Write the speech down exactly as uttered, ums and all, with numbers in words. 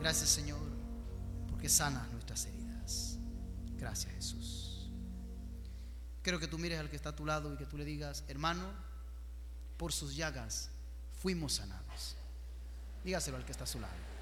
Gracias, Señor, porque sanas nuestras heridas. Gracias, Jesús. Quiero que tú mires al que está a tu lado y que tú le digas: hermano, por sus llagas fuimos sanados. Dígaselo al que está a su lado.